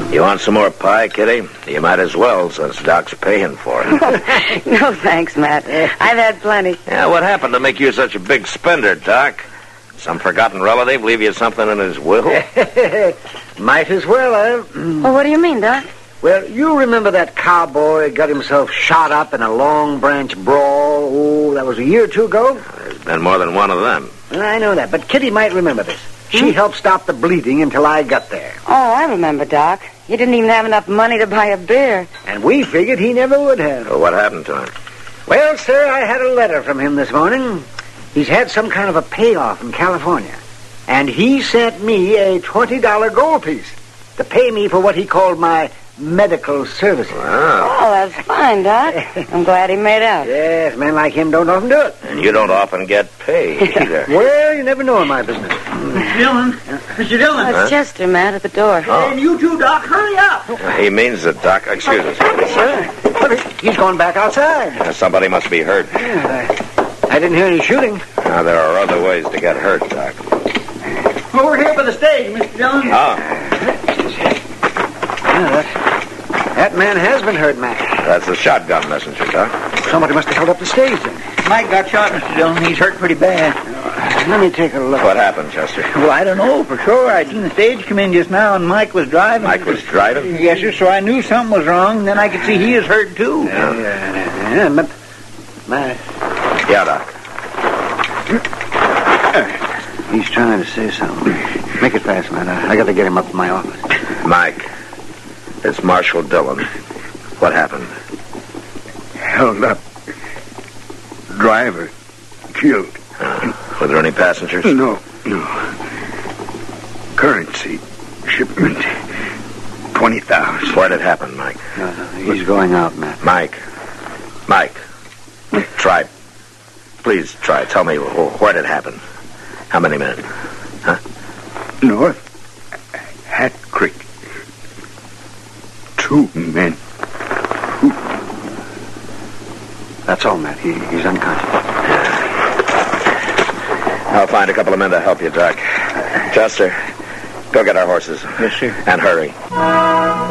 You want some more pie, Kitty? You might as well, since Doc's paying for it. No, thanks, Matt. I've had plenty. Yeah, what happened to make you such a big spender, Doc? Some forgotten relative leave you something in his will? Might as well, Well, what do you mean, Doc? Well, you remember that cowboy got himself shot up in a Long Branch brawl? Oh, that was a year or two ago? There's been more than one of them. I know that, but Kitty might remember this. She helped stop the bleeding until I got there. Oh, I remember, Doc. You didn't even have enough money to buy a beer. And we figured he never would have. Well, what happened to him? Well, sir, I had a letter from him this morning. He's had some kind of a payoff in California. And he sent me a $20 gold piece to pay me for what he called my medical services. Wow. Oh, that's fine, Doc. I'm glad he made out. Yes, men like him don't often do it. And you don't often get paid either. Well, you never know in my business. Mr. Dillon. Mr. Dillon. Oh, it's Chester, Matt, at the door. And you too, Doc. Hurry up. He means it, Doc. Excuse us. Sure. But he's gone back outside. Somebody must be hurt. I didn't hear any shooting. Now, there are other ways to get hurt, Doc. Over here by the stage, Mr. Dillon. That man has been hurt, Mac. That's the shotgun messenger, Doc. Somebody must have held up the stage then. Mike got shot, Mr. Dillon. He's hurt pretty bad. Let me take a look. What happened, Chester? Well, I don't know for sure. I seen the stage come in just now, and Mike was driving. Mike was driving? Yes, sir, so I knew something was wrong. Then I could see he is hurt, too. Yeah, but... Yeah, Doc. He's trying to say something. Make it fast, man. I got to get him up to my office. Mike, it's Marshal Dillon. What happened? Held up. Driver. Killed. Were there any passengers? No. Currency. Shipment. 20,000. Where did it happen, Mike? He's going out, Matt. Mike. Try. Please try. Tell me where did it happen. How many men? Huh? North. Hat Creek. 2 men. That's all, Matt. He's unconscious. I'll find a couple of men to help you, Doc. Chester, go get our horses. Yes, sir. And hurry.